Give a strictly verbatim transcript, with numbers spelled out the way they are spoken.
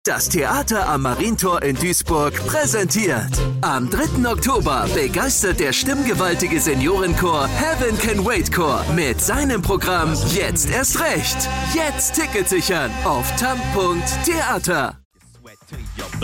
Das Theater am Marientor in Duisburg präsentiert. Am dritten Oktober begeistert der stimmgewaltige Seniorenchor Heaven Can Wait Chor mit seinem Programm Jetzt erst recht. Jetzt Ticket sichern auf tam punkt theater.